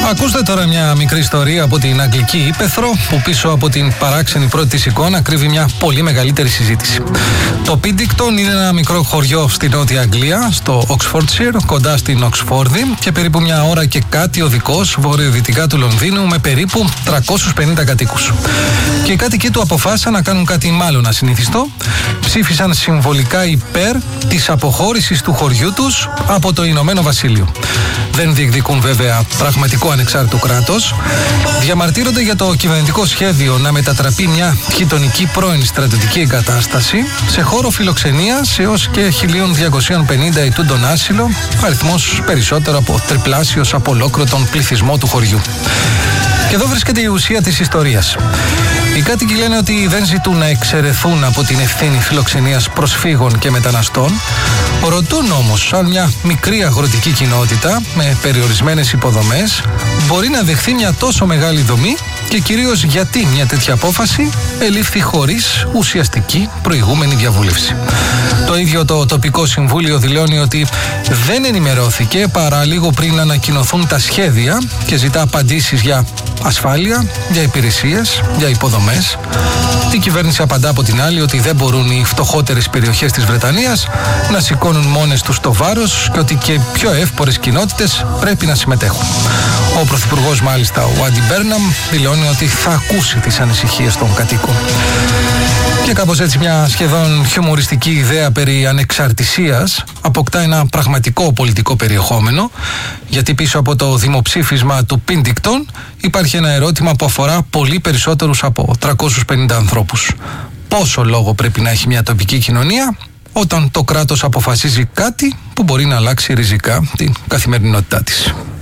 Ακούστε τώρα μια μικρή ιστορία από την Αγγλική Ύπαιθρο, που πίσω από την παράξενη πρώτη της εικόνα κρύβει μια πολύ μεγαλύτερη συζήτηση. Το Pindicton είναι ένα μικρό χωριό στη Νότια Αγγλία, στο Oxfordshire, κοντά στην Οξφόρδη, και περίπου μια ώρα και κάτι οδικός βορειοδυτικά του Λονδίνου, με περίπου 350 κατοίκους. Και οι κάτοικοι του αποφάσισαν να κάνουν κάτι μάλλον ασυνηθιστό. Ψήφισαν συμβολικά υπέρ της αποχώρησης του χωριού τους από το Ηνωμένο Βασίλειο. Δεν διεκδικούν βέβαια πραγματικό ανεξάρτητο κράτος. Διαμαρτύρονται για το κυβερνητικό σχέδιο να μετατραπεί μια γειτονική πρώην στρατιωτική εγκατάσταση σε χώρο φιλοξενίας έως και 1.250 ετούντων άσυλο, αριθμός περισσότερο από τριπλάσιος από ολόκληρο τον πληθυσμό του χωριού. Και εδώ βρίσκεται η ουσία της ιστορίας. Οι κάτοικοι λένε ότι δεν ζητούν να εξαιρεθούν από την ευθύνη φιλοξενίας προσφύγων και μεταναστών. Ρωτούν όμως αν μια μικρή αγροτική κοινότητα με περιορισμένες υποδομές μπορεί να δεχθεί μια τόσο μεγάλη δομή, και κυρίως γιατί μια τέτοια απόφαση ελήφθη χωρίς ουσιαστική προηγούμενη διαβούλευση. Το ίδιο το τοπικό συμβούλιο δηλώνει ότι δεν ενημερώθηκε παρά λίγο πριν ανακοινωθούν τα σχέδια και ζητά απαντήσεις για ασφάλεια, για υπηρεσίες, για υποδομές. Η κυβέρνηση απαντά από την άλλη ότι δεν μπορούν οι φτωχότερες περιοχές της Βρετανίας να σηκώνουν μόνες τους το βάρος και ότι και οι πιο εύπορες κοινότητες πρέπει να συμμετέχουν. Ο Πρωθυπουργός, μάλιστα, ο Άντι Μπέρναμ, δηλώνει ότι θα ακούσει τις ανησυχίες των κατοίκων. Και κάπως έτσι μια σχεδόν χιουμοριστική ιδέα περί ανεξαρτησίας αποκτά ένα πραγματικό πολιτικό περιεχόμενο, γιατί πίσω από το δημοψήφισμα του Pindicton υπάρχει ένα ερώτημα που αφορά πολύ περισσότερους από 350 ανθρώπους. Πόσο λόγο πρέπει να έχει μια τοπική κοινωνία όταν το κράτος αποφασίζει κάτι που μπορεί να αλλάξει ριζικά την καθημερινότητά της?